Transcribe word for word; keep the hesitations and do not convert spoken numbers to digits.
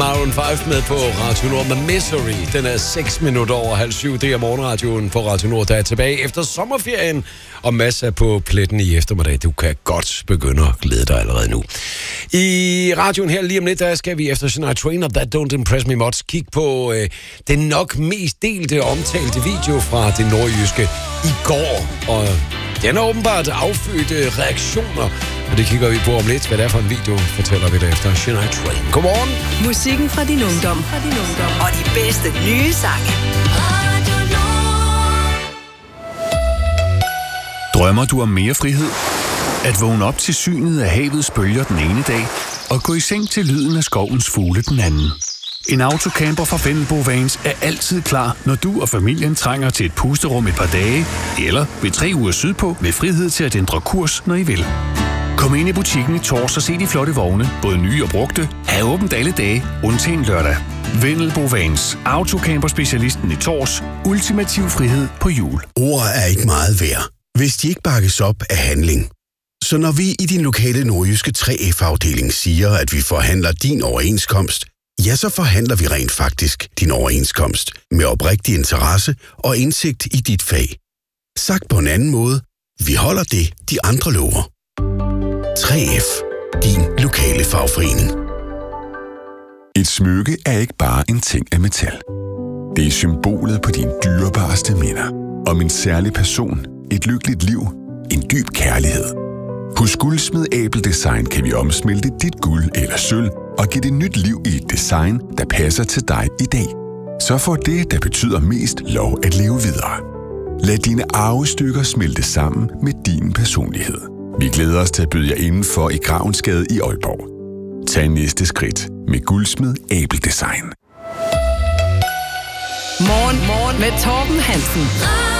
Maroon fem med på Radio Nord med Misery. Den er seks minutter over halv syv. Det er morgenradioen på Radio Nord, der er tilbage efter sommerferien. Og masser på pletten i eftermiddag. Du kan godt begynde at glæde dig allerede nu. I radioen her lige om lidt, der skal vi efter Shania Twain og That Don't Impress Me Much kigge på øh, den nok mest delte omtalte video fra det nordjyske i går. Og den er åbenbart affødte reaktioner. Og det kigger vi på om lidt. Hvad det er for en video, fortæller vi derefter Shania Twain. Godmorgen. Musikken fra din ungdom. Fra din ungdom. Og de bedste nye sange. Drømmer du om mere frihed? At vågne op til synet af havets bølger den ene dag, og gå i seng til lyden af skovens fugle den anden. En autocamper fra Vendelbo Vans er altid klar, når du og familien trænger til et pusterum et par dage, eller ved tre uger sydpå med frihed til at ændre kurs, når I vil. Kom ind i butikken i Tors og se de flotte vogne, både nye og brugte, er åbent alle dage, undtagen lørdag. Vendelbo Vans, autocamper-specialisten i Tors, ultimativ frihed på hjul. Ord er ikke meget værd, hvis de ikke bakkes op af handling. Så når vi i din lokale nordjyske tre F-afdeling siger, at vi forhandler din overenskomst, ja, så forhandler vi rent faktisk din overenskomst med oprigtig interesse og indsigt i dit fag. Sagt på en anden måde, vi holder det, de andre lover. tre F. Din lokale fagforening. Et smykke er ikke bare en ting af metal. Det er symbolet på dine dyrebareste minder. Om en særlig person, et lykkeligt liv, en dyb kærlighed. Hos Guldsmed Abel Design kan vi omsmelte dit guld eller sølv og give det nyt liv i et design, der passer til dig i dag. Så får det, der betyder mest, lov at leve videre. Lad dine arvestykker smelte sammen med din personlighed. Vi glæder os til at byde jer indenfor i Gravensgade i Aalborg. Tag næste skridt med Guldsmed Abel Design. Morgen, morgen med Torben Hansen.